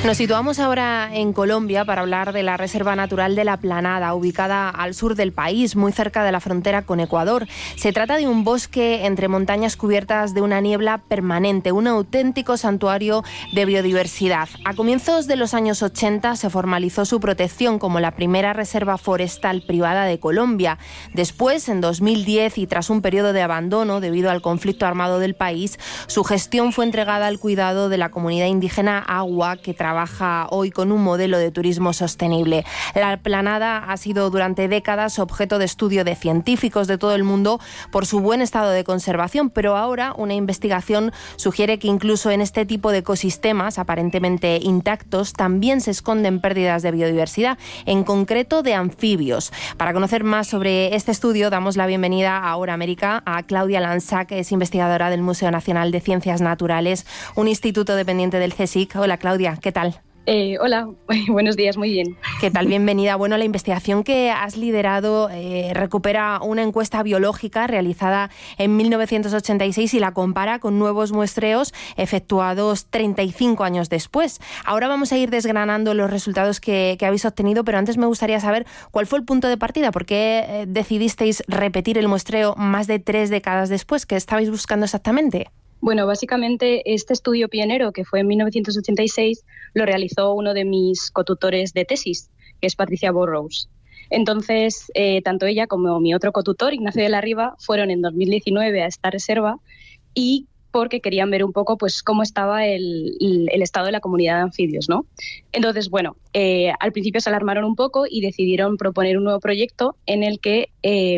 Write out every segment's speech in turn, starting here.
Nos situamos ahora en Colombia para hablar de la Reserva Natural de la Planada, ubicada al sur del país, muy cerca de la frontera con Ecuador. Se trata de un bosque entre montañas cubiertas de una niebla permanente, un auténtico santuario de biodiversidad. A comienzos de los años 80 se formalizó su protección como la primera reserva forestal privada de Colombia. Después, en 2010, y tras un periodo de abandono debido al conflicto armado del país, su gestión fue entregada al cuidado de la comunidad indígena Agua, que trabaja hoy con un modelo de turismo sostenible. La Planada ha sido durante décadas objeto de estudio de científicos de todo el mundo por su buen estado de conservación, pero ahora una investigación sugiere que incluso en este tipo de ecosistemas aparentemente intactos también se esconden pérdidas de biodiversidad, en concreto de anfibios. Para conocer más sobre este estudio damos la bienvenida a Hora América a Claudia Lanza, que es investigadora del Museo Nacional de Ciencias Naturales, un instituto dependiente del CSIC. Hola Claudia, ¿qué tal? Hola, buenos días, muy bien. ¿Qué tal? Bienvenida. Bueno, la investigación que has liderado recupera una encuesta biológica realizada en 1986 y la compara con nuevos muestreos efectuados 35 años después. Ahora vamos a ir desgranando los resultados que habéis obtenido, pero antes me gustaría saber cuál fue el punto de partida. ¿Por qué decidisteis repetir el muestreo más de 3 décadas después? ¿Qué estabais buscando exactamente? Bueno, básicamente este estudio pionero, que fue en 1986, lo realizó uno de mis cotutores de tesis, que es Patricia Burrows. Entonces, tanto ella como mi otro cotutor, Ignacio de la Riva, fueron en 2019 a esta reserva y porque querían ver un poco pues cómo estaba el estado de la comunidad de anfibios, ¿no? Entonces, bueno, al principio se alarmaron un poco y decidieron proponer un nuevo proyecto en el que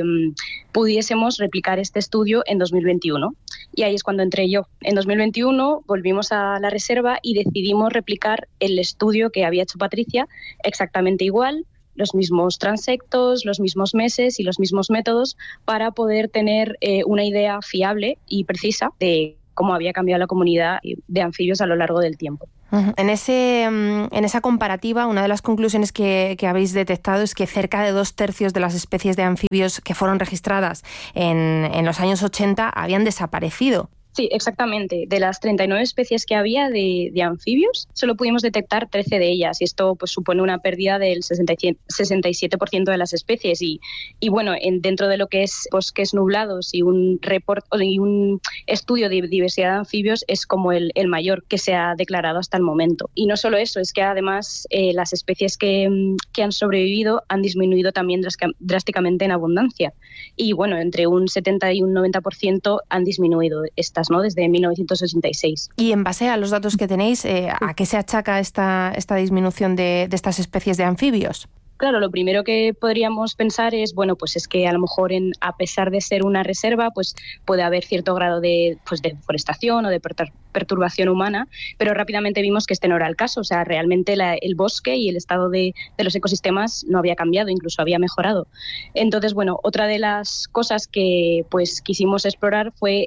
pudiésemos replicar este estudio en 2021. Y ahí es cuando entré yo. En 2021 volvimos a la reserva y decidimos replicar el estudio que había hecho Patricia exactamente igual, los mismos transectos, los mismos meses y los mismos métodos para poder tener una idea fiable y precisa de cómo había cambiado la comunidad de anfibios a lo largo del tiempo. En esa comparativa, una de las conclusiones que habéis detectado es que cerca de 2/3 de las especies de anfibios que fueron registradas en los años 80 habían desaparecido. Sí, exactamente. De las 39 especies que había de anfibios, solo pudimos detectar 13 de ellas y esto pues supone una pérdida del 67% de las especies y bueno, dentro de lo que es bosques nublados y un estudio de diversidad de anfibios es como el mayor que se ha declarado hasta el momento. Y no solo eso, es que además las especies que han sobrevivido han disminuido también drásticamente en abundancia y bueno, entre un 70 y un 90% han disminuido estas, ¿no? Desde 1986. Y en base a los datos que tenéis, ¿a qué se achaca esta disminución de estas especies de anfibios? Claro, lo primero que podríamos pensar es, bueno, pues es que a lo mejor a pesar de ser una reserva, pues puede haber cierto grado de deforestación o de perturbación humana, pero rápidamente vimos que este no era el caso. O sea, realmente el bosque y el estado de los ecosistemas no había cambiado, incluso había mejorado. Entonces, bueno, otra de las cosas que pues quisimos explorar fue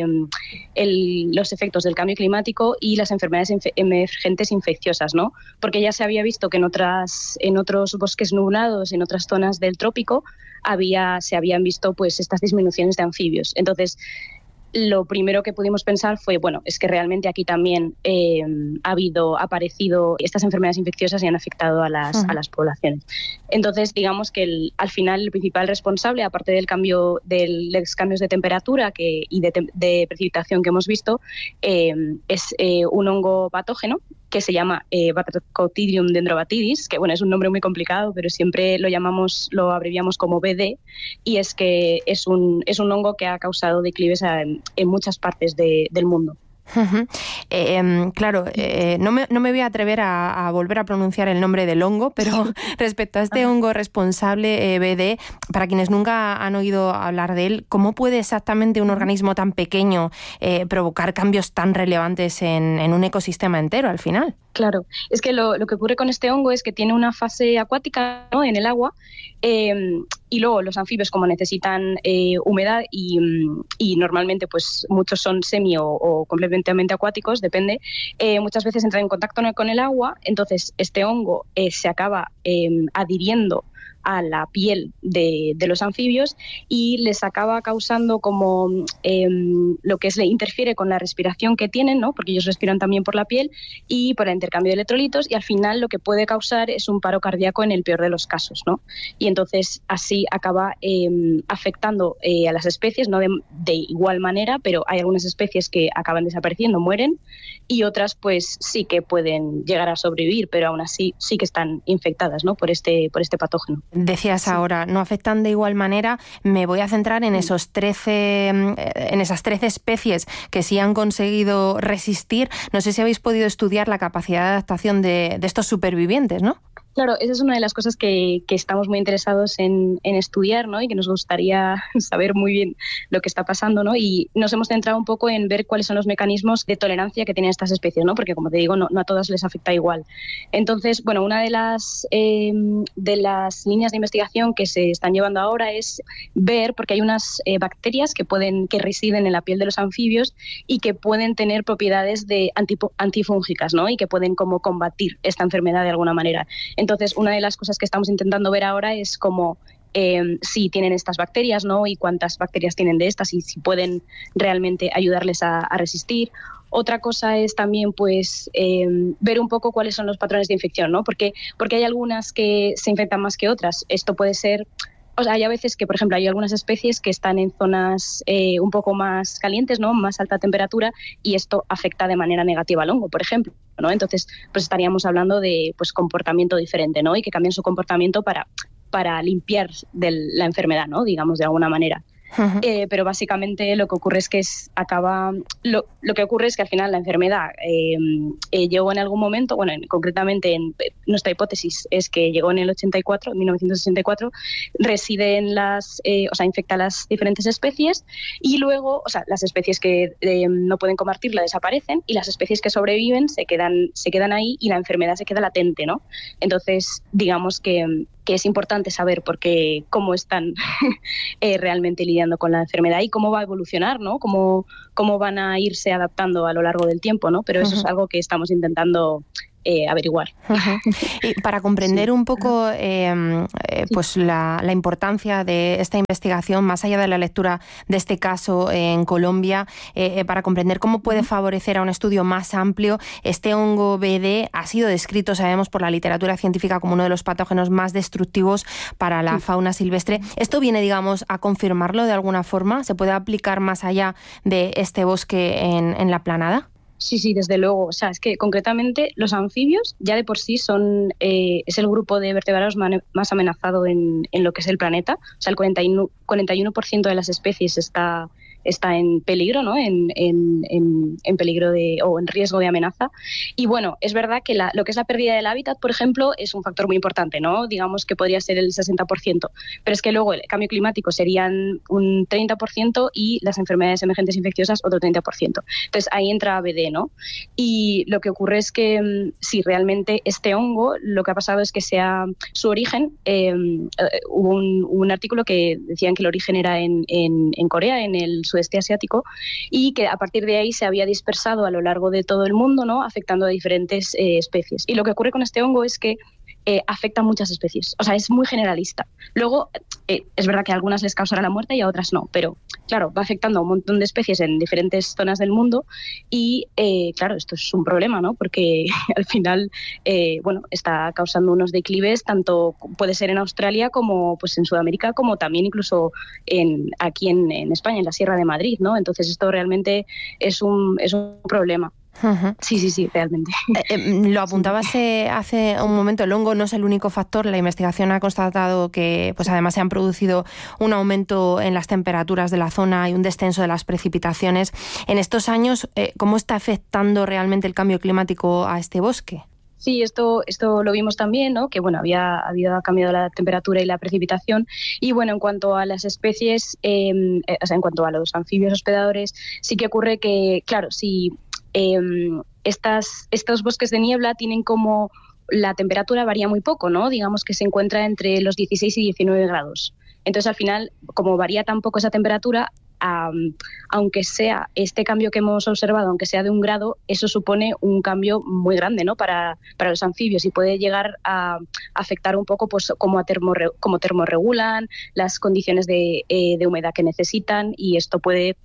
los efectos del cambio climático y las enfermedades emergentes infecciosas, ¿no? Porque ya se había visto que en otros bosques nublados, en otras zonas del trópico, se habían visto pues estas disminuciones de anfibios. Entonces, lo primero que pudimos pensar fue, bueno, es que realmente aquí también ha aparecido estas enfermedades infecciosas y han afectado a las poblaciones. Entonces, digamos que al final el principal responsable, aparte de los cambios de temperatura y de precipitación que hemos visto, es un hongo patógeno que se llama Batrachothidium dendrobatidis, que bueno, es un nombre muy complicado, pero siempre lo abreviamos como BD, y es que es un hongo que ha causado declives en muchas partes del mundo. Claro, no me voy a atrever a volver a pronunciar el nombre del hongo, pero respecto a este hongo responsable BD, para quienes nunca han oído hablar de él, ¿cómo puede exactamente un organismo tan pequeño provocar cambios tan relevantes en un ecosistema entero al final? Claro, es que lo que ocurre con este hongo es que tiene una fase acuática, ¿no?, en el agua, y luego los anfibios, como necesitan humedad y normalmente pues muchos son semi o completamente acuáticos, depende, muchas veces entran en contacto con el agua, entonces este hongo se acaba adhiriendo a la piel de los anfibios y les acaba causando como lo que es, le interfiere con la respiración que tienen, ¿no? Porque ellos respiran también por la piel y por el intercambio de electrolitos, y al final lo que puede causar es un paro cardíaco en el peor de los casos, ¿no? Y entonces así acaba afectando a las especies, no de igual manera, pero hay algunas especies que acaban desapareciendo, mueren, y otras pues sí que pueden llegar a sobrevivir, pero aún así sí que están infectadas, ¿no? por este patógeno. Decías ahora, no afectan de igual manera. Me voy a centrar en esas 13 especies que sí han conseguido resistir. No sé si habéis podido estudiar la capacidad de adaptación de estos supervivientes, ¿no? Claro, esa es una de las cosas que estamos muy interesados en estudiar, ¿no? Y que nos gustaría saber muy bien lo que está pasando, ¿no? Y nos hemos centrado un poco en ver cuáles son los mecanismos de tolerancia que tienen estas especies, ¿no? Porque, como te digo, no a todas les afecta igual. Entonces, bueno, una de las líneas de investigación que se están llevando ahora es ver, porque hay unas bacterias que residen en la piel de los anfibios y que pueden tener propiedades antifúngicas, ¿no? Y que pueden como combatir esta enfermedad de alguna manera. Entonces, una de las cosas que estamos intentando ver ahora es cómo si tienen estas bacterias, ¿no? Y cuántas bacterias tienen de estas y si pueden realmente ayudarles a resistir. Otra cosa es también pues ver un poco cuáles son los patrones de infección, ¿no? Porque hay algunas que se infectan más que otras. Esto puede ser... O sea, hay a veces que, por ejemplo, hay algunas especies que están en zonas un poco más calientes, ¿no? Más alta temperatura, y esto afecta de manera negativa al hongo, por ejemplo, ¿no? Entonces, pues estaríamos hablando de pues comportamiento diferente, ¿no? Y que cambien su comportamiento para limpiar de la enfermedad, ¿no? Digamos, de alguna manera. Uh-huh. Pero básicamente lo que ocurre es que lo que ocurre es que al final la enfermedad llegó en algún momento, bueno, concretamente en nuestra hipótesis es que llegó en el 84, en 1964, reside en infecta las diferentes especies, y luego, o sea, las especies que no pueden combatirla desaparecen, y las especies que sobreviven se quedan ahí, y la enfermedad se queda latente, ¿no? Entonces, digamos que es importante saber cómo están realmente lidiando con la enfermedad y cómo va a evolucionar, ¿no? Cómo van a irse adaptando a lo largo del tiempo, ¿no? Pero eso es algo que estamos intentando averiguar. Uh-huh. Y para comprender un poco pues la importancia de esta investigación, más allá de la lectura de este caso en Colombia, para comprender cómo puede favorecer a un estudio más amplio, este hongo BD ha sido descrito, sabemos, por la literatura científica como uno de los patógenos más destructivos para la fauna silvestre. ¿Esto viene, digamos, a confirmarlo de alguna forma? ¿Se puede aplicar más allá de este bosque en la Planada? Sí, desde luego. O sea, es que concretamente los anfibios ya de por sí es el grupo de vertebrados más amenazado en lo que es el planeta. O sea, el 41% de las especies está en peligro, ¿no? En peligro o en riesgo de amenaza. Y bueno, es verdad que lo que es la pérdida del hábitat, por ejemplo, es un factor muy importante, ¿no? Digamos que podría ser el 60%, pero es que luego el cambio climático serían un 30% y las enfermedades emergentes infecciosas otro 30%. Entonces ahí entra ABD, ¿no? Y lo que ocurre es que si realmente este hongo, lo que ha pasado es que su origen, hubo un artículo que decían que el origen era en Corea, en el sudeste asiático, y que a partir de ahí se había dispersado a lo largo de todo el mundo, ¿no? Afectando a diferentes especies. Y lo que ocurre con este hongo es que afecta a muchas especies. O sea, es muy generalista. Luego, es verdad que a algunas les causará la muerte y a otras no, pero claro, va afectando a un montón de especies en diferentes zonas del mundo y, claro, esto es un problema, ¿no? Porque al final, está causando unos declives, tanto puede ser en Australia como pues en Sudamérica, como también incluso aquí en España, en la Sierra de Madrid, ¿no? Entonces esto realmente es un problema. Uh-huh. Sí, realmente. Lo apuntabas hace un momento, el hongo no es el único factor. La investigación ha constatado que pues además se han producido un aumento en las temperaturas de la zona y un descenso de las precipitaciones. En estos años, ¿cómo está afectando realmente el cambio climático a este bosque? Sí, esto lo vimos también, ¿no? Que había cambiado la temperatura y la precipitación. Y bueno, en cuanto a las especies, en cuanto a los anfibios hospedadores, sí que ocurre que, claro, si estos bosques de niebla tienen como la temperatura varía muy poco, ¿no? Digamos que se encuentra entre los 16 y 19 grados. Entonces, al final, como varía tan poco esa temperatura, aunque sea este cambio que hemos observado, aunque sea de 1 grado, eso supone un cambio muy grande, ¿no? para los anfibios, y puede llegar a afectar un poco pues cómo termorregulan, las condiciones de humedad que necesitan, y esto puede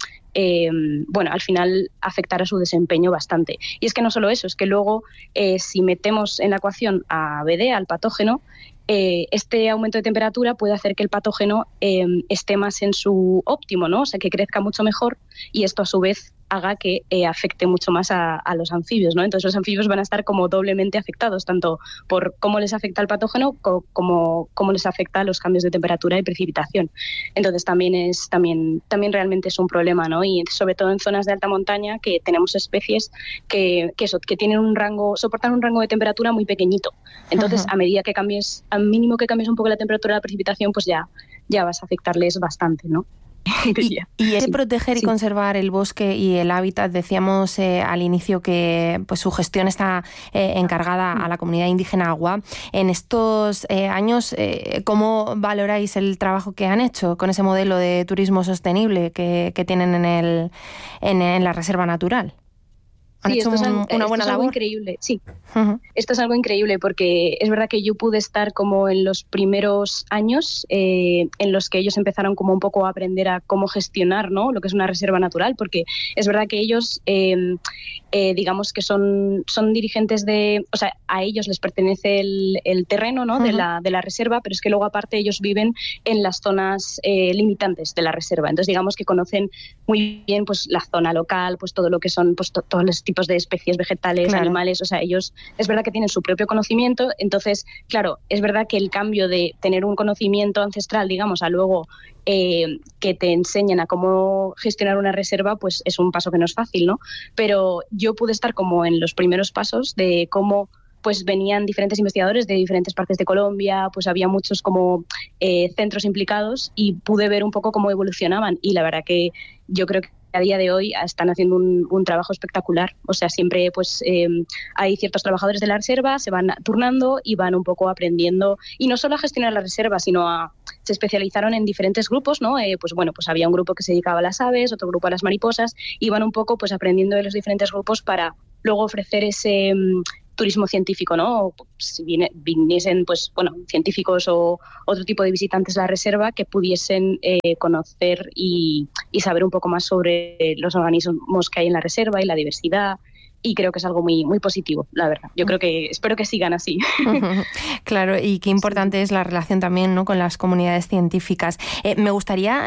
al final afectar a su desempeño bastante. Y es que no solo eso, es que luego si metemos en la ecuación a BD, al patógeno, este aumento de temperatura puede hacer que el patógeno esté más en su óptimo, ¿no? O sea, que crezca mucho mejor, y esto a su vez haga que afecte mucho más a los anfibios, ¿no? Entonces los anfibios van a estar como doblemente afectados, tanto por cómo les afecta el patógeno como cómo les afecta los cambios de temperatura y precipitación. Entonces también realmente es un problema, ¿no? Y sobre todo en zonas de alta montaña, que tenemos especies que tienen soportan un rango de temperatura muy pequeñito. Entonces, a medida que al mínimo que cambies un poco la temperatura de la precipitación, pues ya vas a afectarles bastante, ¿no? Y ese proteger y conservar el bosque y el hábitat, decíamos al inicio que pues su gestión está encargada a la comunidad indígena Agua. En estos años, ¿cómo valoráis el trabajo que han hecho con ese modelo de turismo sostenible que tienen en la reserva natural? ¿Han hecho una buena labor? Algo increíble, sí. Uh-huh. Esto es algo increíble, porque es verdad que yo pude estar como en los primeros años en los que ellos empezaron como un poco a aprender a cómo gestionar, ¿no?, lo que es una reserva natural, porque es verdad que ellos digamos que son dirigentes o sea, a ellos les pertenece el terreno, ¿no?, uh-huh, de la reserva, pero es que luego aparte ellos viven en las zonas limitantes de la reserva. Entonces digamos que conocen muy bien pues la zona local, pues todo lo que son pues todos los tipos de especies vegetales, claro, animales. O sea, ellos es verdad que tienen su propio conocimiento. Entonces, claro, es verdad que el cambio de tener un conocimiento ancestral, digamos, a luego que te enseñen a cómo gestionar una reserva, pues es un paso que no es fácil, ¿no? Pero yo pude estar como en los primeros pasos de cómo pues venían diferentes investigadores de diferentes partes de Colombia, pues había muchos como centros implicados, y pude ver un poco cómo evolucionaban, y la verdad que yo creo que a día de hoy están haciendo un trabajo espectacular. O sea, siempre pues hay ciertos trabajadores de la reserva, se van turnando y van un poco aprendiendo, y no solo a gestionar la reserva, sino se especializaron en diferentes grupos, ¿no? Pues había un grupo que se dedicaba a las aves, otro grupo a las mariposas, y van un poco pues aprendiendo de los diferentes grupos para luego ofrecer ese turismo científico, ¿no? Si viniesen científicos o otro tipo de visitantes a la reserva que pudiesen conocer y saber un poco más sobre los organismos que hay en la reserva y la diversidad. Y creo que es algo muy, muy positivo, la verdad. Yo espero que sigan así. Claro, y qué importante es la relación también, ¿no?, con las comunidades científicas. Me gustaría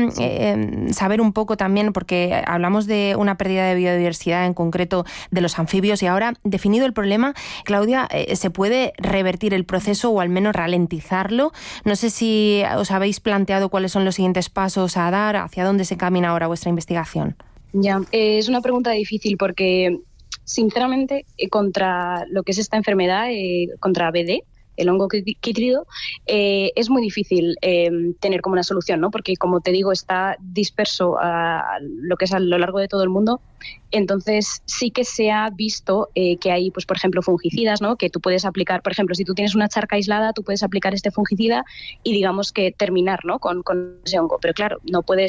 saber un poco también, porque hablamos de una pérdida de biodiversidad, en concreto de los anfibios, y ahora, definido el problema, Claudia, ¿se puede revertir el proceso o al menos ralentizarlo? No sé si os habéis planteado cuáles son los siguientes pasos a dar, hacia dónde se camina ahora vuestra investigación. Ya, es una pregunta difícil, porque sinceramente, contra lo que es esta enfermedad, contra BD, el hongo quítrido, es muy difícil tener como una solución, ¿no? Porque, como te digo, está disperso a lo que es a lo largo de todo el mundo. Entonces, sí que se ha visto que hay, pues, por ejemplo, fungicidas, ¿no?, que tú puedes aplicar. Por ejemplo, si tú tienes una charca aislada, tú puedes aplicar este fungicida y, digamos, que terminar, ¿no?, con ese hongo. Pero claro,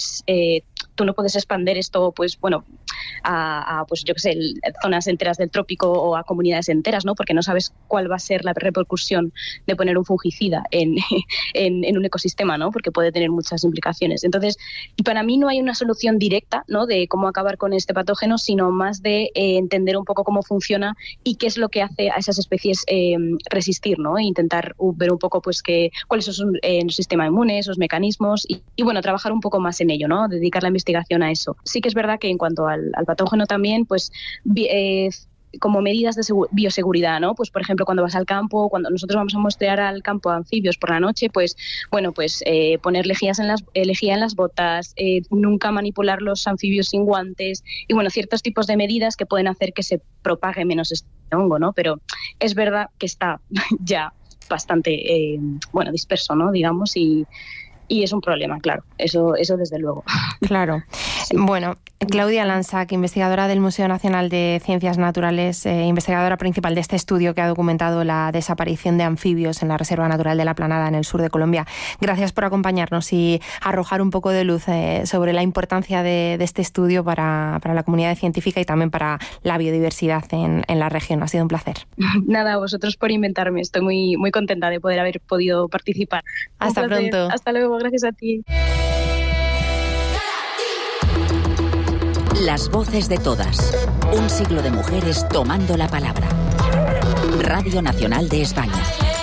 tú no puedes expandir esto, pues bueno, a pues yo qué sé, zonas enteras del trópico o a comunidades enteras, ¿no? Porque no sabes cuál va a ser la repercusión de poner un fungicida en un ecosistema, ¿no? Porque puede tener muchas implicaciones. Entonces, para mí no hay una solución directa, ¿no?, de cómo acabar con este patógeno, sino más de entender un poco cómo funciona y qué es lo que hace a esas especies resistir, ¿no? E intentar ver un poco pues cuáles son los sistemas inmunes, los mecanismos, y bueno, trabajar un poco más en ello, ¿no? Dedicar la investigación a eso. Sí que es verdad que en cuanto al patógeno también, pues como medidas de bioseguridad, ¿no? Pues por ejemplo, cuando vas al campo, cuando nosotros vamos a muestrear al campo a anfibios por la noche, pues bueno, pues poner lejía en las botas, nunca manipular los anfibios sin guantes, y bueno, ciertos tipos de medidas que pueden hacer que se propague menos este hongo, ¿no? Pero es verdad que está ya bastante disperso, ¿no?, digamos, y y es un problema, claro, eso desde luego. Claro. Sí. Bueno, Claudia Lansac, investigadora del Museo Nacional de Ciencias Naturales, investigadora principal de este estudio que ha documentado la desaparición de anfibios en la Reserva Natural de la Planada en el sur de Colombia. Gracias por acompañarnos y arrojar un poco de luz sobre la importancia de este estudio para la comunidad científica y también para la biodiversidad en la región. Ha sido un placer. Nada, a vosotros por invitarme. Estoy muy, muy contenta de poder haber podido participar. Hasta pronto. Hasta luego, gracias a ti. Las voces de todas. Un siglo de mujeres tomando la palabra. Radio Nacional de España.